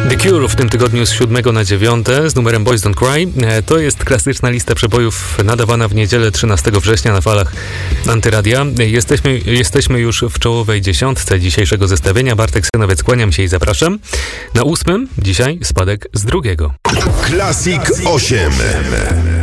The Cure w tym tygodniu z 7 na 9 z numerem Boys Don't Cry. To jest klasyczna lista przebojów nadawana w niedzielę 13 września na falach Antyradia. Jesteśmy już w czołowej dziesiątce dzisiejszego zestawienia. Bartek Synowiec, kłaniam się i zapraszam. Na 8 dzisiaj spadek z 2. Classic 8.